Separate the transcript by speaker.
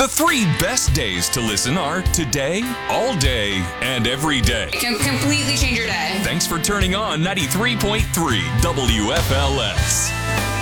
Speaker 1: The 3 best days to listen are today, all day, and every day.
Speaker 2: It can completely change your day.
Speaker 1: Thanks for turning on 93.3 WFLS.